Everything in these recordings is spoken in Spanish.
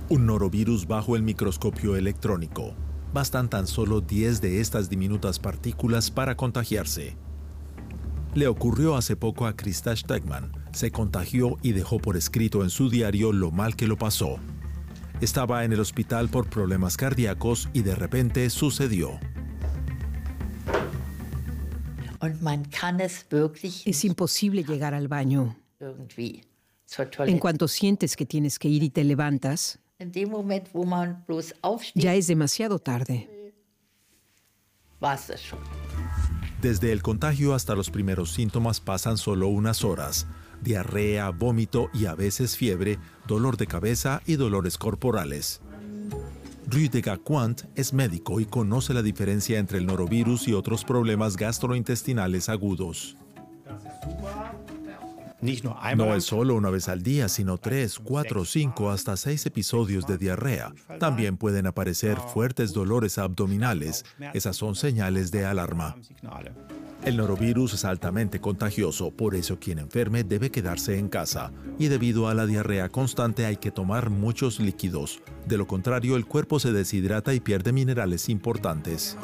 Un norovirus bajo el microscopio electrónico. Bastan tan solo 10 de estas diminutas partículas para contagiarse. Le ocurrió hace poco a Krista Stegman. Se contagió y dejó por escrito en su diario lo mal que lo pasó. Estaba en el hospital por problemas cardíacos y de repente sucedió. Es imposible llegar al baño. En cuanto sientes que tienes que ir y te levantas, ya es demasiado tarde. Desde el contagio hasta los primeros síntomas pasan solo unas horas. Diarrea, vómito y a veces fiebre, dolor de cabeza y dolores corporales. Rüdiger Quandt es médico y conoce la diferencia entre el norovirus y otros problemas gastrointestinales agudos. No es solo una vez al día, sino 3, 4, 5, hasta 6 episodios de diarrea. También pueden aparecer fuertes dolores abdominales. Esas son señales de alarma. El norovirus es altamente contagioso, por eso quien enferme debe quedarse en casa. Y debido a la diarrea constante hay que tomar muchos líquidos. De lo contrario, el cuerpo se deshidrata y pierde minerales importantes.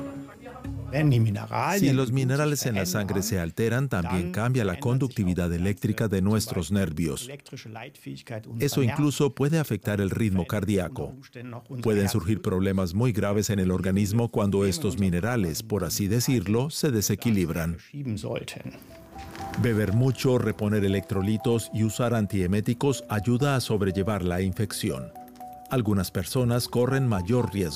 Si los minerales en la sangre se alteran, también cambia la conductividad eléctrica de nuestros nervios. Eso incluso puede afectar el ritmo cardíaco. Pueden surgir problemas muy graves en el organismo cuando estos minerales, por así decirlo, se desequilibran. Beber mucho, reponer electrolitos y usar antieméticos ayuda a sobrellevar la infección. Algunas personas corren mayor riesgo.